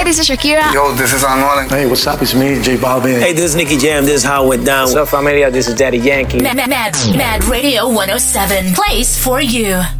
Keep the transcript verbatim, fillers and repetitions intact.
this is Shakira. Yo, this is Anuel. Hey, what's up? It's me, J Balvin. Hey, this is Nicky Jam. This is how it went down. What's up, familia? This is Daddy Yankee. Mad, Mad, Mad Radio one oh seven. Plays for you.